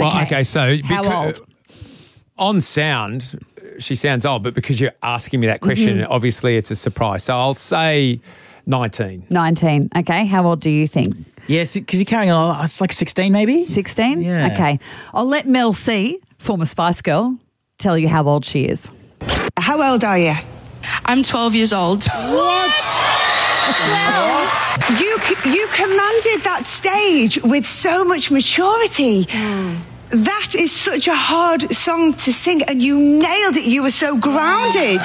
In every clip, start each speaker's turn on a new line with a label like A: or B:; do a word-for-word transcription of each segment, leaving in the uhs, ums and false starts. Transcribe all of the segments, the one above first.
A: Well,
B: Okay.
A: okay, so
B: How
A: becau-
B: old?
A: on sound, she sounds old, but because you're asking me that question,
B: Mm-hmm.
A: obviously it's a surprise. So I'll say nineteen.
B: nineteen. Okay. How old do you think?
C: Yes, because you're carrying a it's like sixteen maybe?
B: sixteen?
C: Yeah.
B: Okay. I'll let Mel C, former Spice Girl, tell you how old she is.
D: How old are you?
E: I'm twelve years old.
D: You you commanded that stage with so much maturity. That is such a hard song to sing, and you nailed it. You were so grounded.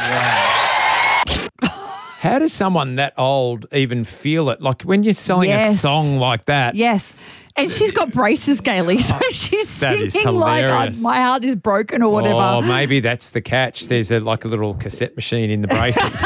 A: How does someone that old even feel it? Like when you're selling a
B: Yes.
A: song like that.
B: Yes. And she's got braces, Gailey, so she's
A: That is
B: singing like uh,
A: hilarious.
B: my heart is broken or whatever.
A: Oh, maybe that's the catch. There's a like a little cassette machine in the braces.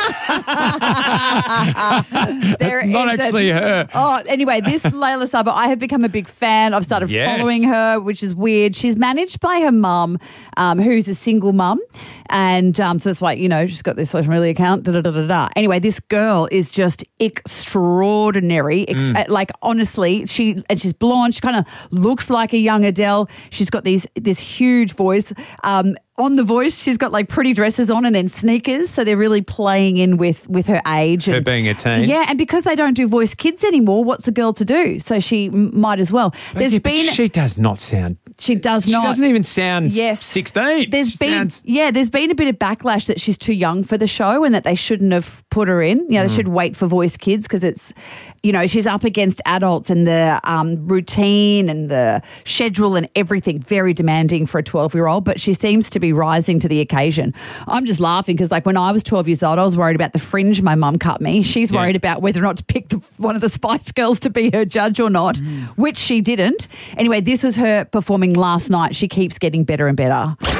B: There
A: It's not
B: is a-
A: actually her.
B: Oh, anyway, this Layla Saba, I have become a big fan. I've started
A: Yes.
B: following her, which is weird. She's managed by her mum, um, who's a single mum. And um, so it's like, you know, she's got this social media account, da da da da da. Anyway, this girl is just extraordinary. Ex-
A: Mm.
B: Like, honestly, she and she's blonde. She kind of looks like a young Adele. She's got these this huge voice. Um, on The Voice, she's got like pretty dresses on and then sneakers. So they're really playing in with, with her age.
A: Her
B: and,
A: being a teen.
B: Yeah, and because they don't do Voice Kids anymore, what's a girl to do? So she m- might as well. There's
A: Yeah, but
B: been
A: she does not sound.
B: she does
A: She
B: not.
A: doesn't even sound
B: Yes.
A: sixteen.
B: There's
A: She
B: been
A: sounds-
B: yeah, there's been a bit of backlash that she's too young for the show and that they shouldn't have put her in. You know,
A: Mm.
B: they should wait for Voice Kids because it's, you know, she's up against adults and the um, routine and the schedule and everything very demanding for a twelve year old. But she seems to be rising to the occasion. I'm just laughing because like when I was twelve years old, I was worried about the fringe my mum cut me. She's
A: Yeah.
B: worried about whether or not to pick the, one of the Spice Girls to be her judge or not, which she didn't. Anyway, this was her performing last night. She keeps getting better and better.